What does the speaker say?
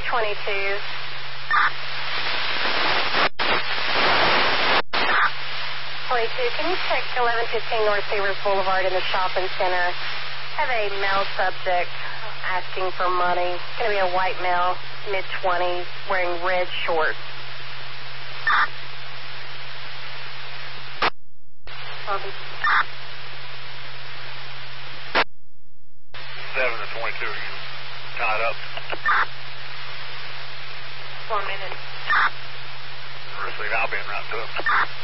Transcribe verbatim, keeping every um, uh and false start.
twenty-two. twenty-two, can you check eleven fifteen North Severs Boulevard in the shopping center? Have a male subject asking for money. It's going to be a white male, mid-twenties, wearing red shorts. seven to twenty-two, are you tied up? One minute. Receive, I'll be in right to it.